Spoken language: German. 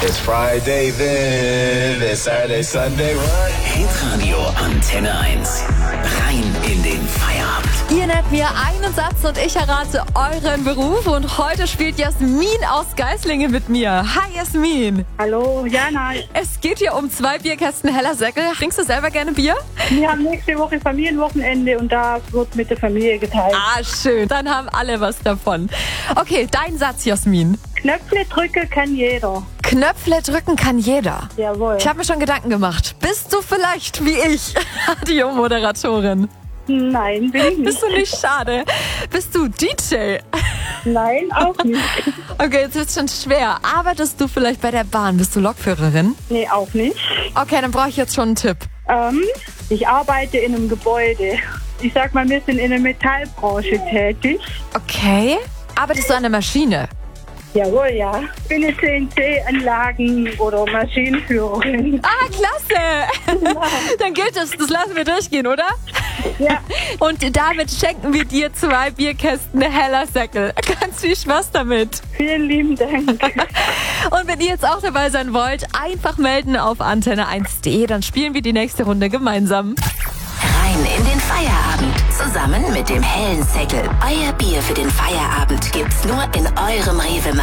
It's Friday then, it's Saturday, Sunday, what? Hitradio Antenne 1. Rein in den Feierabend. Ihr nennt mir einen Satz und ich errate euren Beruf. Und heute spielt Jasmin aus Geislingen mit mir. Hi Jasmin. Hallo, Jana. Es geht hier um 2 Bierkästen Heller Säckel. Trinkst du selber gerne Bier? Wir haben nächste Woche Familienwochenende und da wird mit der Familie geteilt. Ah, schön. Dann haben alle was davon. Okay, dein Satz, Jasmin. Knöpfe drücken kann jeder. Knöpfle drücken kann jeder. Jawohl. Ich habe mir schon Gedanken gemacht. Bist du vielleicht wie ich, Radiomoderatorin? Nein, bin ich nicht. Bist du nicht? Schade. Bist du DJ? Nein, auch nicht. Okay, jetzt wird's schon schwer. Arbeitest du vielleicht bei der Bahn? Bist du Lokführerin? Nee, auch nicht. Okay, dann brauche ich jetzt schon einen Tipp. Ich arbeite in einem Gebäude. Ich sag mal, wir sind in der Metallbranche tätig. Okay. Arbeitest du an der Maschine? Jawohl, ja. Ich bin eine CNC-Anlagen- oder Maschinenführerin. Ah, klasse. Dann gilt das. Das lassen wir durchgehen, oder? Ja. Und damit schenken wir dir 2 Bierkästen Heller Säckel. Ganz viel Spaß damit. Vielen lieben Dank. Und wenn ihr jetzt auch dabei sein wollt, einfach melden auf antenne1.de. Dann spielen wir die nächste Runde gemeinsam. Rein in den Feierabend. Zusammen mit dem hellen Säckel. Euer Bier für den Feierabend gibt's nur in eurem Rewe.